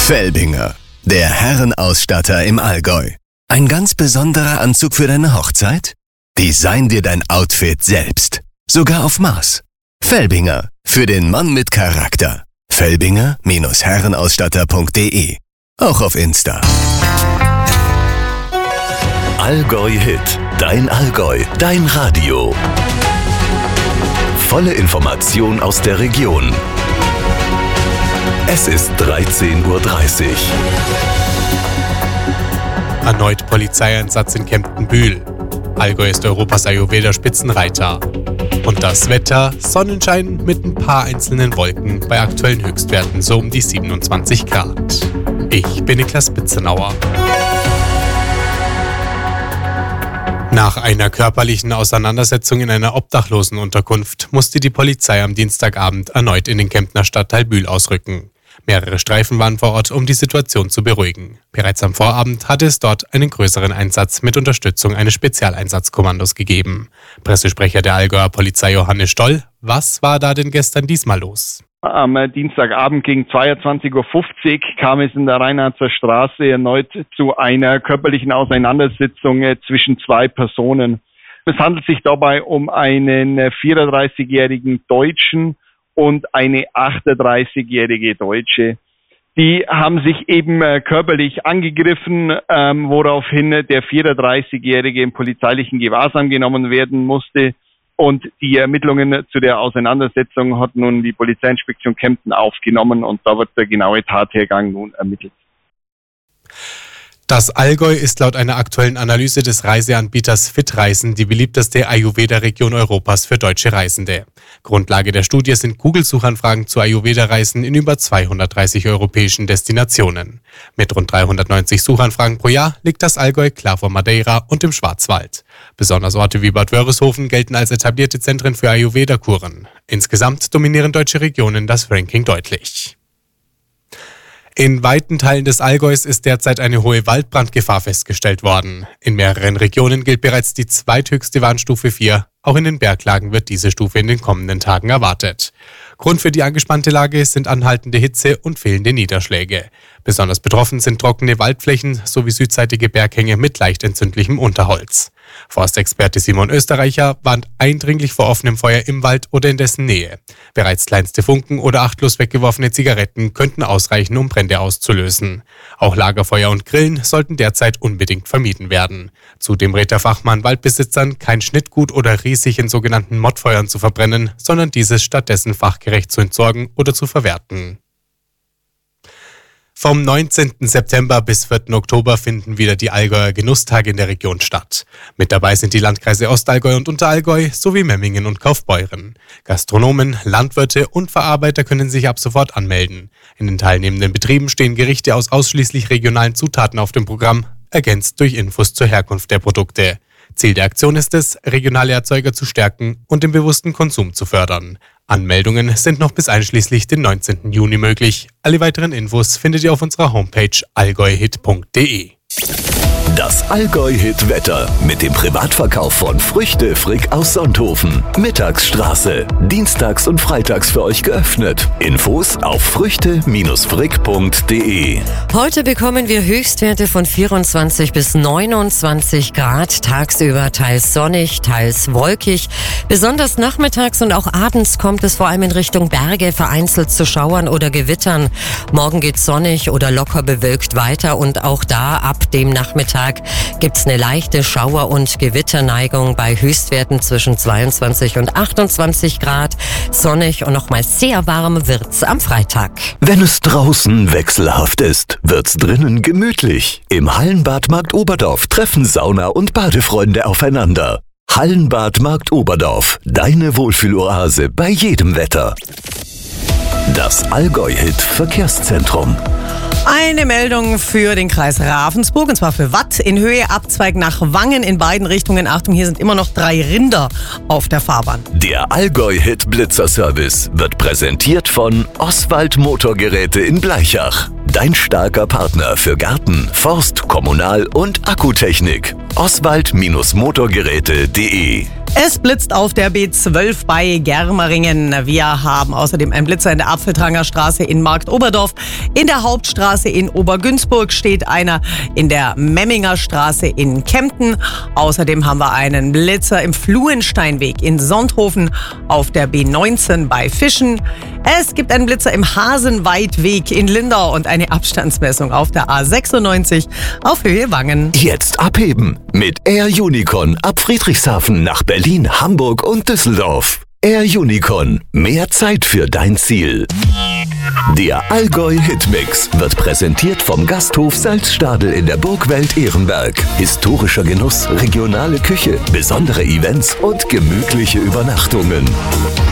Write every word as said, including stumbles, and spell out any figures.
Felbinger, der Herrenausstatter im Allgäu. Ein ganz besonderer Anzug für deine Hochzeit? Design dir dein Outfit selbst. Sogar auf Maß. Felbinger, für den Mann mit Charakter. Felbinger Herrenausstatter punkt de. Auch auf Insta. Allgäu Hit. Dein Allgäu. Dein Radio. Volle Information aus der Region. Es ist dreizehn Uhr dreißig. Erneut Polizeieinsatz in Kempten-Bühl. Allgäu ist Europas Ayurveda-Spitzenreiter. Und das Wetter, Sonnenschein mit ein paar einzelnen Wolken bei aktuellen Höchstwerten so um die siebenundzwanzig Grad. Ich bin Niklas Bitzenauer. Nach einer körperlichen Auseinandersetzung in einer Obdachlosenunterkunft musste die Polizei am Dienstagabend erneut in den Kemptner Stadtteil Bühl ausrücken. Mehrere Streifen waren vor Ort, um die Situation zu beruhigen. Bereits am Vorabend hatte es dort einen größeren Einsatz mit Unterstützung eines Spezialeinsatzkommandos gegeben. Pressesprecher der Allgäuer Polizei Johannes Stoll: Was war da denn gestern diesmal los? Am Dienstagabend gegen zweiundzwanzig Uhr fünfzig kam es in der Reinharzer Straße erneut zu einer körperlichen Auseinandersetzung zwischen zwei Personen. Es handelt sich dabei um einen vierunddreißigjährigen Deutschen und eine achtunddreißigjährige Deutsche. Die haben sich eben körperlich angegriffen, ähm, woraufhin der vierunddreißigjährige im polizeilichen Gewahrsam genommen werden musste. Und die Ermittlungen zu der Auseinandersetzung hat nun die Polizeiinspektion Kempten aufgenommen und da wird der genaue Tathergang nun ermittelt. Das Allgäu ist laut einer aktuellen Analyse des Reiseanbieters Fitreisen die beliebteste Ayurveda-Region Europas für deutsche Reisende. Grundlage der Studie sind Google-Suchanfragen zu Ayurveda-Reisen in über zweihundertdreißig europäischen Destinationen. Mit rund dreihundertneunzig Suchanfragen pro Jahr liegt das Allgäu klar vor Madeira und dem Schwarzwald. Besonders Orte wie Bad Wörishofen gelten als etablierte Zentren für Ayurveda-Kuren. Insgesamt dominieren deutsche Regionen das Ranking deutlich. In weiten Teilen des Allgäus ist derzeit eine hohe Waldbrandgefahr festgestellt worden. In mehreren Regionen gilt bereits die zweithöchste Warnstufe vier. Auch in den Berglagen wird diese Stufe in den kommenden Tagen erwartet. Grund für die angespannte Lage sind anhaltende Hitze und fehlende Niederschläge. Besonders betroffen sind trockene Waldflächen sowie südseitige Berghänge mit leicht entzündlichem Unterholz. Forstexperte Simon Österreicher warnt eindringlich vor offenem Feuer im Wald oder in dessen Nähe. Bereits kleinste Funken oder achtlos weggeworfene Zigaretten könnten ausreichen, um Brände auszulösen. Auch Lagerfeuer und Grillen sollten derzeit unbedingt vermieden werden. Zudem rät der Fachmann Waldbesitzern, kein Schnittgut oder Riesig in sogenannten Mottfeuern zu verbrennen, sondern dieses stattdessen fachgerecht zu entsorgen oder zu verwerten. Vom neunzehnten September bis vierten Oktober finden wieder die Allgäuer Genusstage in der Region statt. Mit dabei sind die Landkreise Ostallgäu und Unterallgäu sowie Memmingen und Kaufbeuren. Gastronomen, Landwirte und Verarbeiter können sich ab sofort anmelden. In den teilnehmenden Betrieben stehen Gerichte aus ausschließlich regionalen Zutaten auf dem Programm, ergänzt durch Infos zur Herkunft der Produkte. Ziel der Aktion ist es, regionale Erzeuger zu stärken und den bewussten Konsum zu fördern. Anmeldungen sind noch bis einschließlich den neunzehnten Juni möglich. Alle weiteren Infos findet ihr auf unserer Homepage allgäuhit punkt de. Das Allgäu-Hit-Wetter mit dem Privatverkauf von Früchte Frick aus Sonthofen. Mittagsstraße. Dienstags und freitags für euch geöffnet. Infos auf früchte frick punkt de. Heute bekommen wir Höchstwerte von vierundzwanzig bis neunundzwanzig Grad. Tagsüber teils sonnig, teils wolkig. Besonders nachmittags und auch abends kommt es vor allem in Richtung Berge vereinzelt zu Schauern oder Gewittern. Morgen geht's sonnig oder locker bewölkt weiter und auch da ab dem Nachmittag gibt es eine leichte Schauer- und Gewitterneigung bei Höchstwerten zwischen zweiundzwanzig und achtundzwanzig Grad. Sonnig und nochmal sehr warm wird's am Freitag. Wenn es draußen wechselhaft ist, wird's drinnen gemütlich. Im Hallenbad Markt Oberdorf treffen Sauna- und Badefreunde aufeinander. Hallenbad Markt Oberdorf, deine Wohlfühloase bei jedem Wetter. Das Allgäu-Hit Verkehrszentrum. Eine Meldung für den Kreis Ravensburg, und zwar für Watt. In Höhe Abzweig nach Wangen in beiden Richtungen. Achtung, hier sind immer noch drei Rinder auf der Fahrbahn. Der Allgäu-Hit Blitzer-Service wird präsentiert von Oswald Motorgeräte in Bleichach. Dein starker Partner für Garten, Forst, Kommunal- und Akkutechnik. oswald Motorgeräte punkt de Es blitzt auf der B zwölf bei Germeringen. Wir haben außerdem einen Blitzer in der Apfeltranger Straße in Marktoberdorf. In der Hauptstraße in Obergünzburg steht einer, in der Memminger Straße in Kempten. Außerdem haben wir einen Blitzer im Fluensteinweg in Sonthofen, auf der B neunzehn bei Fischen. Es gibt einen Blitzer im Hasenweidweg in Lindau und eine Abstandsmessung auf der A sechsundneunzig auf Höhe Wangen. Jetzt abheben mit Air Unicon ab Friedrichshafen nach Berlin, Hamburg und Düsseldorf. Air Unicon, mehr Zeit für dein Ziel. Der Allgäu Hitmix wird präsentiert vom Gasthof Salzstadel in der Burgwelt Ehrenberg. Historischer Genuss, regionale Küche, besondere Events und gemütliche Übernachtungen.